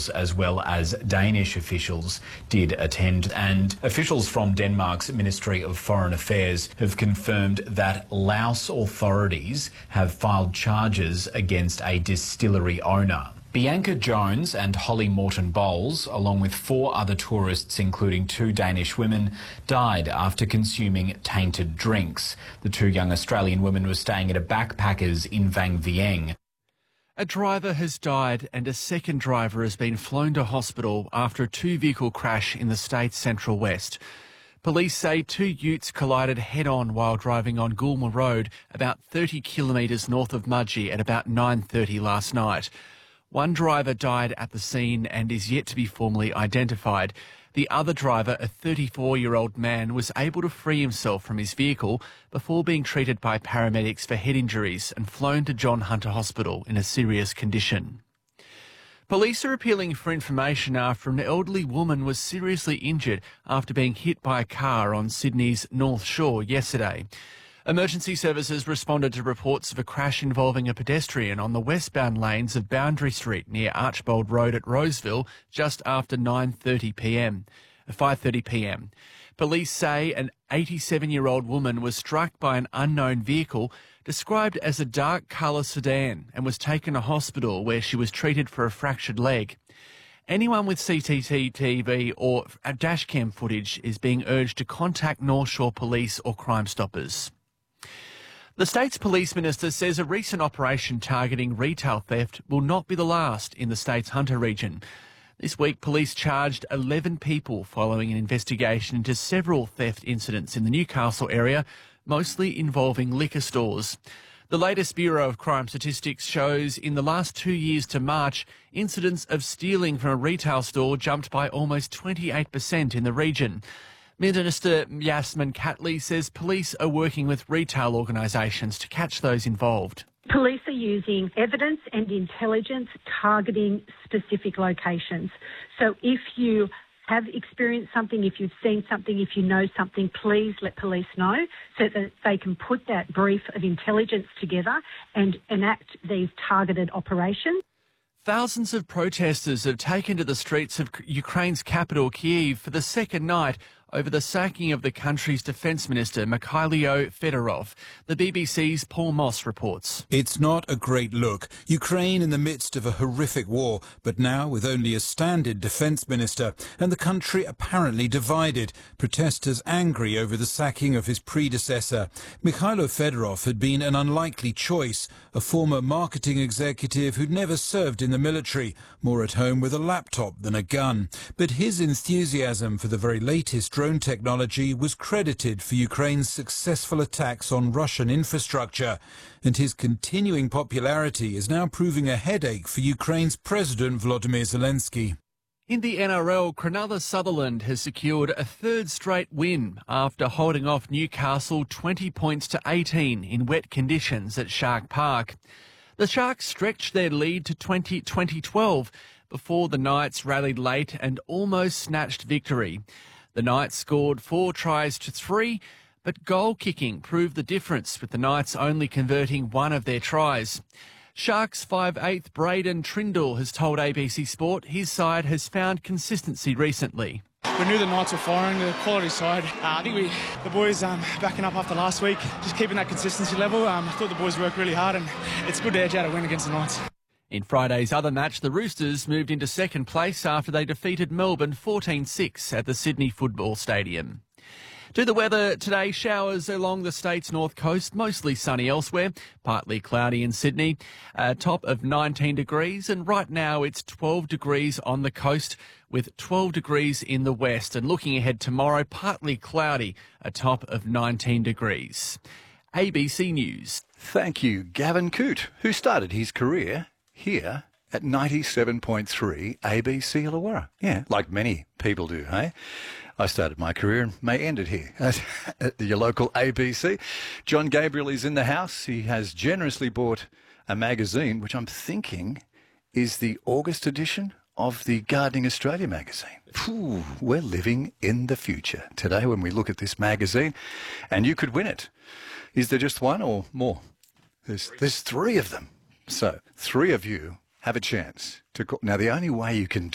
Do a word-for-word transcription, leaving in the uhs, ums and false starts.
as well as Danish officials did attend. And officials from Denmark's Ministry of Foreign Affairs have confirmed that Laos authorities have filed charges against a distillery owner. Bianca Jones and Holly Morton Bowles, along with four other tourists, including two Danish women, died after consuming tainted drinks. The two young Australian women were staying at a backpackers in Vang Vieng. A driver has died and a second driver has been flown to hospital after a two-vehicle crash in the state's central west. Police say two utes collided head-on while driving on Gulma Road, about thirty kilometres north of Mudgee at about nine thirty last night. One driver died at the scene and is yet to be formally identified. The other driver, a thirty-four-year-old man, was able to free himself from his vehicle before being treated by paramedics for head injuries and flown to John Hunter Hospital in a serious condition. Police are appealing for information after an elderly woman was seriously injured after being hit by a car on Sydney's North Shore yesterday. Emergency services responded to reports of a crash involving a pedestrian on the westbound lanes of Boundary Street near Archbold Road at Roseville just after nine thirty p m, five thirty p m. Police say an eighty-seven-year-old woman was struck by an unknown vehicle described as a dark colour sedan and was taken to hospital where she was treated for a fractured leg. Anyone with C C T V or dashcam footage is being urged to contact North Shore Police or Crime Stoppers. The state's police minister says a recent operation targeting retail theft will not be the last in the state's Hunter region. This week, police charged eleven people following an investigation into several theft incidents in the Newcastle area, mostly involving liquor stores. The latest Bureau of Crime Statistics shows in the last two years to March, incidents of stealing from a retail store jumped by almost twenty-eight percent in the region. Minister Yasmin Catley says police are working with retail organisations to catch those involved. Police are using evidence and intelligence targeting specific locations. So if you have experienced something, if you've seen something, if you know something, please let police know so that they can put that brief of intelligence together and enact these targeted operations. Thousands of protesters have taken to the streets of Ukraine's capital, Kyiv, for the second night over the sacking of the country's defence minister, Mikhailo Fedorov. The B B C's Paul Moss reports. It's not a great look. Ukraine in the midst of a horrific war, but now with only a stand-in defence minister, and the country apparently divided. Protesters angry over the sacking of his predecessor. Mikhailo Fedorov had been an unlikely choice, a former marketing executive who'd never served in the military, more at home with a laptop than a gun. But his enthusiasm for the very latest drone technology was credited for Ukraine's successful attacks on Russian infrastructure, and his continuing popularity is now proving a headache for Ukraine's President Volodymyr Zelensky. In the N R L, Cronulla Sutherland has secured a third straight win after holding off Newcastle twenty points to eighteen in wet conditions at Shark Park. The Sharks stretched their lead to twenty twelve before the Knights rallied late and almost snatched victory. The Knights scored four tries to three, but goal kicking proved the difference, with the Knights only converting one of their tries. Sharks five eighth Braden Trindle has told A B C Sport his side has found consistency recently. We knew the Knights were firing, the quality side. Uh, I think we, the boys um, backing up after last week, just keeping that consistency level. Um, I thought the boys worked really hard and it's good to edge out a win against the Knights. In Friday's other match, the Roosters moved into second place after they defeated Melbourne fourteen six at the Sydney Football Stadium. To the weather today, showers along the state's north coast, mostly sunny elsewhere, partly cloudy in Sydney, a top of nineteen degrees, and right now it's twelve degrees on the coast with twelve degrees in the west. And looking ahead tomorrow, partly cloudy, a top of nineteen degrees. A B C News. Thank you, Gavin Coote, who started his career here at ninety-seven point three A B C Illawarra. Yeah, like many people do, hey? I started my career and may end it here at, at your local A B C. John Gabriel is in the house. He has generously bought a magazine, which I'm thinking is the August edition of the Gardening Australia magazine. Phew, we're living in the future today when we look at this magazine, and you could win it. Is there just one or more? There's, there's three of them. So three of you have a chance to call. Now, the only way you can do